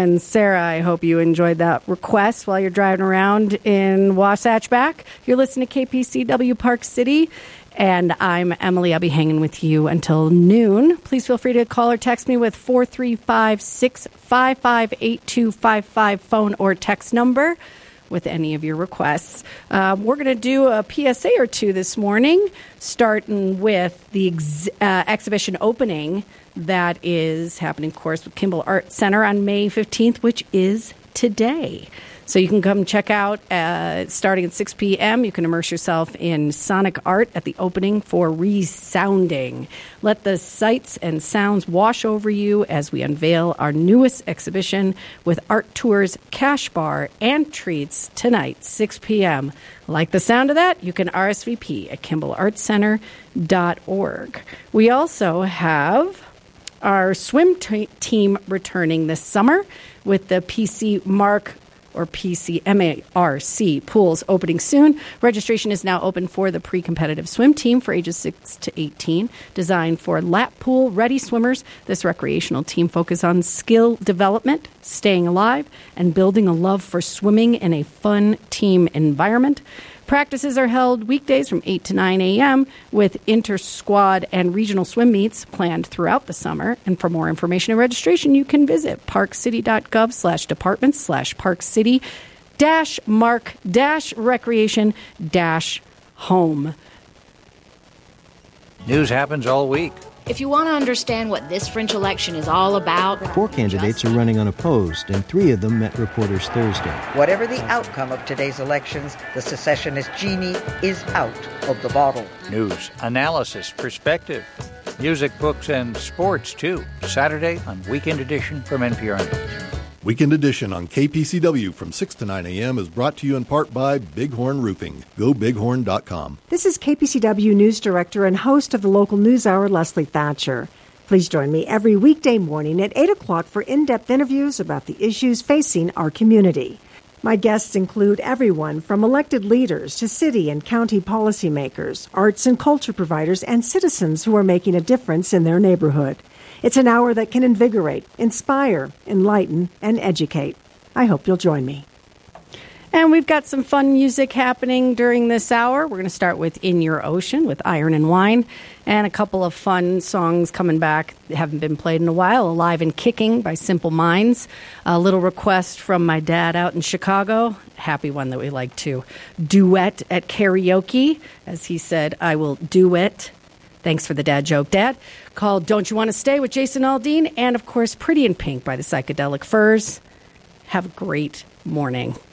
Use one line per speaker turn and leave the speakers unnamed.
And Sarah, I hope you enjoyed that request while you're driving around in Wasatch Back. You're listening to KPCW Park City. And I'm Emily. I'll be hanging with you until noon. Please feel free to call or text me with 435-655-8255 phone or text number with any of your requests. We're going to do a PSA or two this morning, starting with the exhibition opening that is happening, of course, with Kimball Art Center on May 15th, which is today. So you can come check out starting at 6 p.m. You can immerse yourself in sonic art at the opening for Resounding. Let the sights and sounds wash over you as we unveil our newest exhibition with art tours, cash bar, and treats tonight, 6 p.m. Like the sound of that? You can RSVP at KimballArtCenter.org. We also have our swim team returning this summer with the PCMARC pools opening soon. Registration is now open for the pre-competitive swim team for ages 6 to 18, designed for lap pool ready swimmers. This recreational team focuses on skill development, staying alive, and building a love for swimming in a fun team environment. Practices are held weekdays from 8 to 9 a.m. with inter-squad and regional swim meets planned throughout the summer. And for more information and registration, you can visit parkcity.gov/departments/park-city-mark-recreation-home.
News happens all week.
If you want to understand what this French election is all about...
4 candidates are running unopposed, and 3 of them met reporters Thursday.
Whatever the outcome of today's elections, the secessionist genie is out of the bottle.
News, analysis, perspective, music, books, and sports, too. Saturday on Weekend Edition from NPR News.
Weekend Edition on KPCW from 6 to 9 a.m. is brought to you in part by Bighorn Roofing. GoBighorn.com.
This is KPCW News Director and host of the local news hour, Leslie Thatcher. Please join me every weekday morning at 8 o'clock for in-depth interviews about the issues facing our community. My guests include everyone from elected leaders to city and county policymakers, arts and culture providers, and citizens who are making a difference in their neighborhood. It's an hour that can invigorate, inspire, enlighten, and educate. I hope you'll join me.
And we've got some fun music happening during this hour. We're going to start with In Your Ocean with Iron and Wine, and a couple of fun songs coming back that haven't been played in a while. Alive and Kicking by Simple Minds. A little request from my dad out in Chicago. Happy one that we like to duet at karaoke. As he said, I will duet. Thanks for the dad joke, Dad. Called Don't You Want to Stay with Jason Aldean. And, of course, Pretty in Pink by the Psychedelic Furs. Have a great morning.